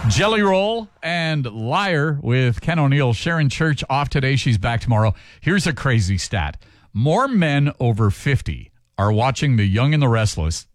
Jelly Roll and Liar with Ken O'Neill. Sharon Church off today. She's back tomorrow. Here's a crazy stat. More men over 50 are watching The Young and the Restless